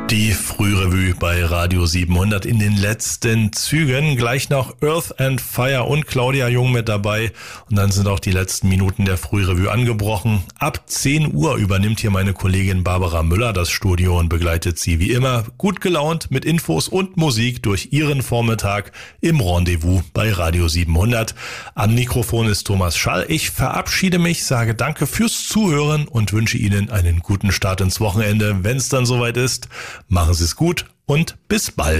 Die Frührevue bei Radio 700 in den letzten Zügen. Gleich noch Earth and Fire und Claudia Jung mit dabei. Und dann sind auch die letzten Minuten der Frührevue angebrochen. Ab 10 Uhr übernimmt hier meine Kollegin Barbara Müller das Studio und begleitet Sie wie immer gut gelaunt mit Infos und Musik durch Ihren Vormittag im Rendezvous bei Radio 700. Am Mikrofon ist Thomas Schall. Ich verabschiede mich, sage danke fürs Zuhören und wünsche Ihnen einen guten Start ins Wochenende, wenn es dann soweit ist. Machen Sie es gut und bis bald.